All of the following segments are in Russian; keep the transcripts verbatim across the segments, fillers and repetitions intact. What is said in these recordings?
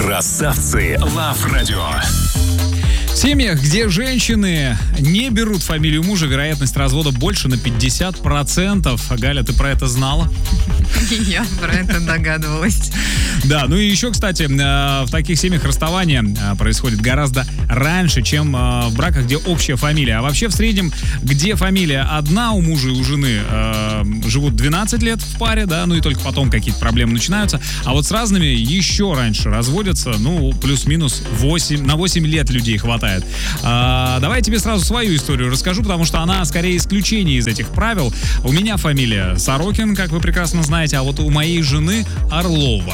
Красавцы Love Radio. В семьях, где женщины не берут фамилию мужа, вероятность развода больше на пятьдесят процентов. Галя, ты про это знала? Я про это догадывалась. Да, ну и еще, кстати, в таких семьях расставание происходит гораздо раньше, чем в браках, где общая фамилия. А вообще в среднем, где фамилия одна у мужа и у жены, живут двенадцать лет в паре, да, ну и только потом какие-то проблемы начинаются. А вот с разными еще раньше разводятся, ну, плюс-минус восемь, на восемь лет людей хватает. А, давай я тебе сразу свою историю расскажу, потому что она скорее исключение из этих правил. У меня фамилия Сорокин, как вы прекрасно знаете, а вот у моей жены Орлова.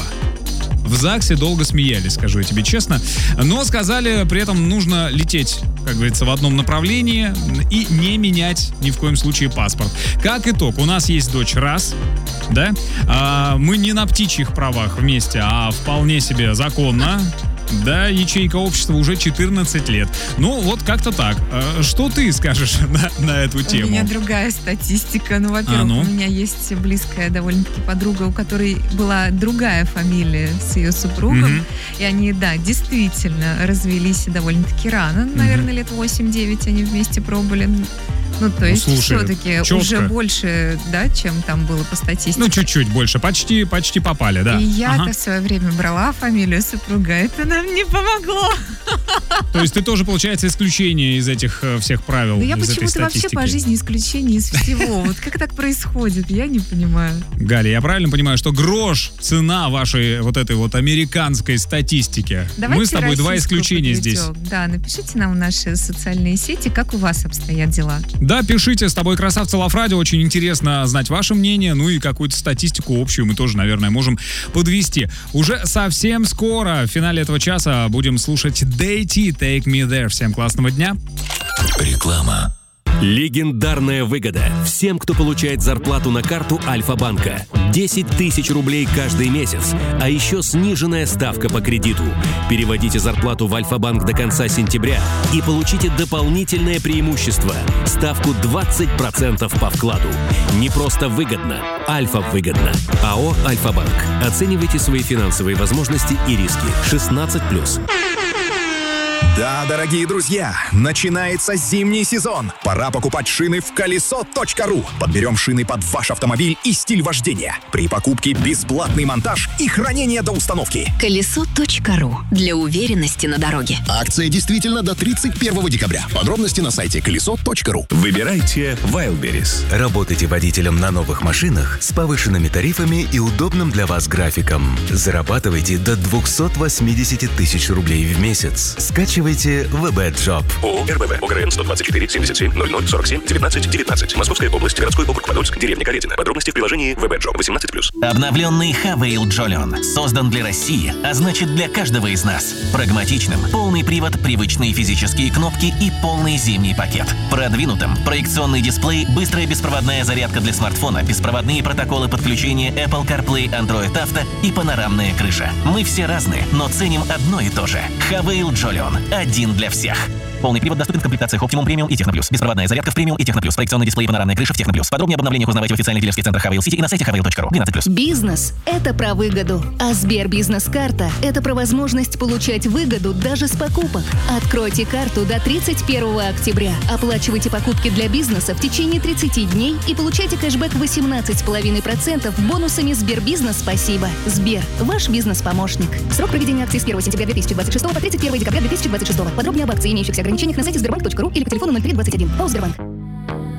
В ЗАГСе долго смеялись, скажу я тебе честно. Но сказали, при этом нужно лететь, как говорится, в одном направлении и не менять ни в коем случае паспорт. Как итог, у нас есть дочь раз, да? А, мы не на птичьих правах вместе, а вполне себе законно. Да, ячейка общества уже четырнадцать лет. Ну, вот как-то так. Что ты скажешь на, на эту тему? У меня другая статистика. Ну, во-первых, а ну? у меня есть близкая довольно-таки подруга, у которой была другая фамилия с ее супругом. Угу. И они, да, действительно развелись довольно-таки рано. Наверное, угу. лет восемь-девять они вместе пробыли. Ну, то есть, ну, слушай, все-таки четко. Уже больше, да, чем там было по статистике. Ну, чуть-чуть больше. Почти, почти попали, да. И я-то ага. в свое время брала фамилию супруга. Это нам не помогло. То есть ты тоже, получается, исключение из этих всех правил, да я из почему-то вообще по жизни исключение из всего. Вот как так происходит, я не понимаю. Галя, я правильно понимаю, что грош цена вашей вот этой вот американской статистики? Давайте мы с тобой два исключения подведем. Здесь. Да, напишите нам в наши социальные сети, как у вас обстоят дела. Да, пишите, с тобой Красавцы Love Radio, очень интересно знать ваше мнение, ну и какую-то статистику общую мы тоже, наверное, можем подвести. Уже совсем скоро, в финале этого часа, будем слушать Дейти, Take Me There. Всем классного дня. Реклама. Легендарная выгода всем, кто получает зарплату на карту Альфа-банка. десять тысяч рублей каждый месяц, а еще сниженная ставка по кредиту. Переводите зарплату в Альфа-банк до конца сентября и получите дополнительное преимущество – ставку двадцать процентов по вкладу. Не просто выгодно, Альфа-выгодно. АО «Альфа-банк». Оценивайте свои финансовые возможности и риски. шестнадцать плюс. Да, дорогие друзья, начинается зимний сезон. Пора покупать шины в колесо точка ру. Подберем шины под ваш автомобиль и стиль вождения. При покупке бесплатный монтаж и хранение до установки. колесо точка ру. Для уверенности на дороге. Акция действительно до тридцать первого декабря. Подробности на сайте колесо точка ру. Выбирайте Wildberries. Работайте водителем на новых машинах с повышенными тарифами и удобным для вас графиком. Зарабатывайте до двести восемьдесят тысяч рублей в месяц. Скачивайте ВБ-джоб. ООО РБВ, ОГРН сто двадцать четыре семьдесят семь ноль ноль сорок семь девятнадцать девятнадцать. Московская область, городской округ Подольск, деревня Каретина. Подробности в приложении ВБ-джоб восемнадцать плюс. Обновленный Хавейл Джолион создан для России, а значит для каждого из нас. Прагматичным, полный привод, привычные физические кнопки и полный зимний пакет. Продвинутым, проекционный дисплей, быстрая беспроводная зарядка для смартфона, беспроводные протоколы подключения Apple CarPlay, Android Auto и панорамная крыша. Мы все разные, но ценим одно и то же. Хавейл Джолион. Один для всех. Полный привод доступен в комплектациях Optimum Premium и Техно Плюс. Беспроводная зарядка в Premium и Техно Плюс. Проекционный дисплей и панорамная крыша в Техно Плюс. Подробнее об обновлениях узнавайте в официальных дилерских центрах Хавейл Сити и на сайте хавейл точка ру. двенадцать плюс. Бизнес – это про выгоду. А Сбер Бизнес-карта – это про возможность получать выгоду даже с покупок. Откройте карту до тридцать первого октября. Оплачивайте покупки для бизнеса в течение тридцати дней и получайте кэшбэк восемнадцать целых пять десятых процента бонусами Сбербизнес «Спасибо». Сбер – ваш бизнес-помощник. Срок проведения акции с первого сентября две тысячи двадцать шестого по тридцать первого декабря две тысячи двадцать шестого. Подробнее об акции, имеющихся ограничениях на сайте сбербанк точка ру или по телефону ноль три двадцать один. ПАО «Сбербанк».